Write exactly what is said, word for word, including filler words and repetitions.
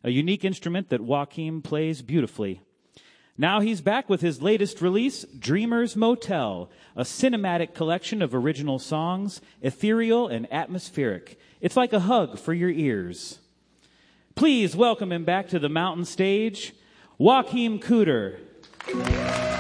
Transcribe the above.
a unique instrument that Joaquin plays beautifully. Now he's back with his latest release, Dreamer's Motel, a cinematic collection of original songs, ethereal and atmospheric. It's like a hug for your ears. Please welcome him back to the mountain stage, Joaquin Cooder.